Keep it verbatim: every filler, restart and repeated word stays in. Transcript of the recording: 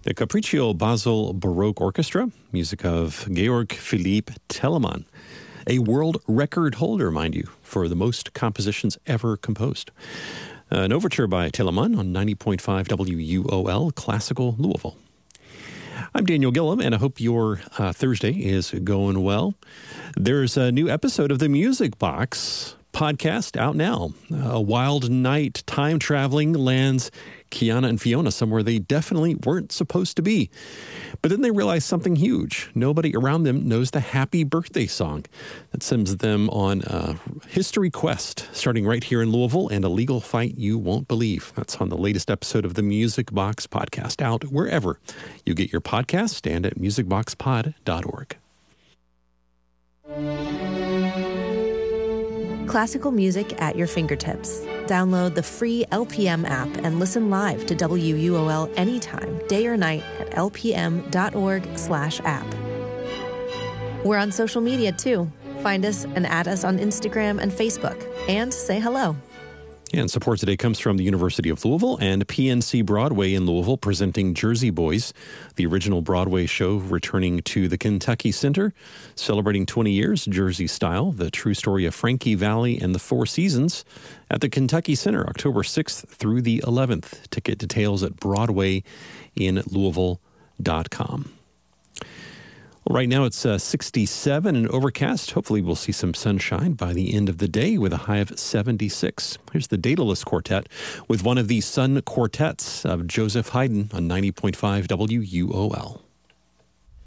The Capriccio Basel Baroque Orchestra, music of Georg Philipp Telemann, a world record holder, mind you, for the most compositions ever composed. An overture by Telemann on ninety point five W U O L, Classical Louisville. I'm Daniel Gillum, and I hope your uh, Thursday is going well. There's a new episode of the Music Box podcast out now. A wild night time traveling lands Kiana and Fiona somewhere they definitely weren't supposed to be. But then they realize something huge. Nobody around them knows the happy birthday song that sends them on a history quest, starting right here in Louisville, and a legal fight you won't believe. That's on the latest episode of the Music Box podcast, out wherever you get your podcast and at music box pod dot org. Classical music at your fingertips. Download the free L P M app and listen live to W U O L anytime, day or night at L P M dot org slash app. We're on social media too. Find us and add us on Instagram and Facebook, and say hello. And support today comes from the University of Louisville and P N C Broadway in Louisville, presenting Jersey Boys, the original Broadway show returning to the Kentucky Center, celebrating twenty years Jersey style, the true story of Frankie Valli and the Four Seasons at the Kentucky Center, October sixth through the eleventh. Ticket details at broadway in louisville dot com. Well, right now it's uh, sixty-seven and overcast. Hopefully we'll see some sunshine by the end of the day with a high of seventy-six. Here's the Daedalus Quartet with one of the Sun Quartets of Joseph Haydn on ninety point five W U O L.